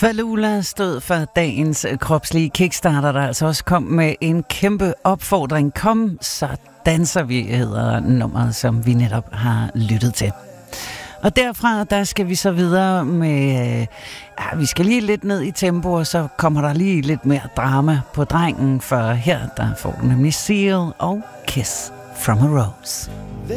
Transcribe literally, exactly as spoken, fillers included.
Falula stod for dagens kropslige kickstarter, der altså også kom med en kæmpe opfordring. Kom, så danser vi, hedder nummeret, som vi netop har lyttet til. Og derfra, der skal vi så videre med, ja, vi skal lige lidt ned i tempo, og så kommer der lige lidt mere drama på drengen, for her, der får du nemlig Seal og Kiss from a Rose.